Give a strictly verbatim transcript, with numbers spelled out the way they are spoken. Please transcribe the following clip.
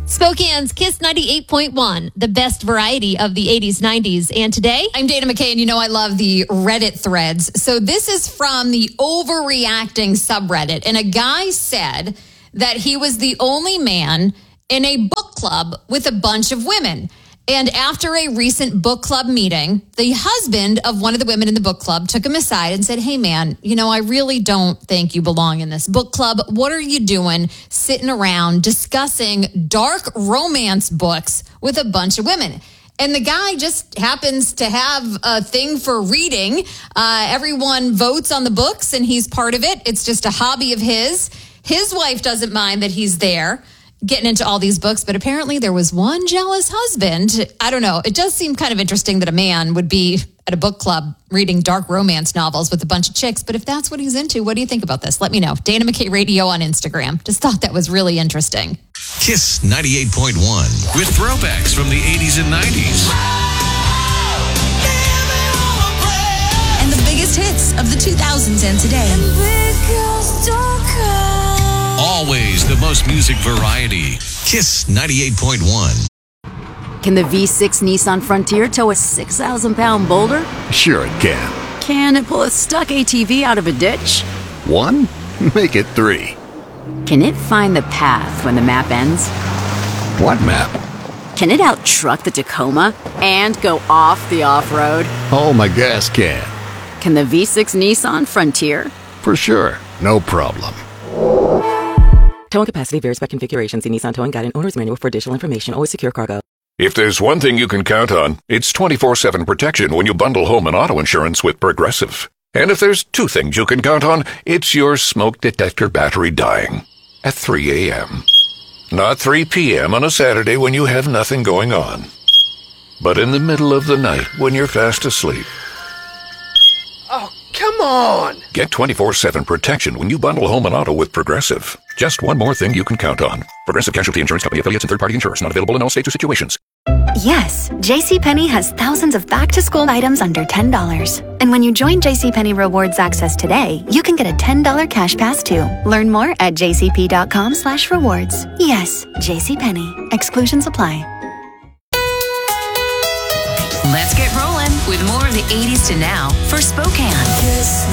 Spokane's Kiss ninety-eight point one, the best variety of the eighties, nineties. And today, I'm Dana McKay, and you know I love the Reddit threads. So this is from the Overreacting subreddit. And a guy said that he was the only man in a book club with a bunch of women. And after a recent book club meeting, the husband of one of the women in the book club took him aside and said, hey, man, you know, I really don't think you belong in this book club. What are you doing sitting around discussing dark romance books with a bunch of women? And the guy just happens to have a thing for reading. Uh, everyone votes on the books, and he's part of it. It's just a hobby of his. His wife doesn't mind that he's there getting into all these books, but apparently there was one jealous husband. I don't know. It does seem kind of interesting that a man would be at a book club reading dark romance novels with a bunch of chicks. But if that's what he's into, what do you think about this? Let me know. Dana McKay Radio on Instagram. Just thought that was really interesting. Kiss ninety-eight point one with throwbacks from the eighties and nineties. And the biggest hits of the two thousands and today. Always the most music variety. Kiss ninety-eight point one. Can the V six Nissan Frontier tow a six thousand pound boulder? Sure it can. Can it pull a stuck A T V out of a ditch? One? Make it three. Can it find the path when the map ends? What map? Can it out-truck the Tacoma and go off the off-road? Oh, my gas can. Can the V six Nissan Frontier? For sure. No problem. Towing capacity varies by configuration. See Nissan Towing Guide and Owner's Manual for additional information. Always secure cargo. If there's one thing you can count on, it's twenty-four seven protection when you bundle home and auto insurance with Progressive. And if there's two things you can count on, it's your smoke detector battery dying at three a.m. Not three p.m. on a Saturday when you have nothing going on, but in the middle of the night when you're fast asleep. Oh, come on! Get twenty-four seven protection when you bundle home and auto with Progressive. Just one more thing you can count on. Progressive Casualty Insurance Company, affiliates, and third-party insurers. Not available in all states or situations. Yes, JCPenney has thousands of back-to-school items under ten dollars. And when you join JCPenney Rewards Access today, you can get a ten dollars cash pass too. Learn more at jcp.com slash rewards. Yes, JCPenney. Exclusions apply. Let's get rolling with more of the eighties to now for Spokane.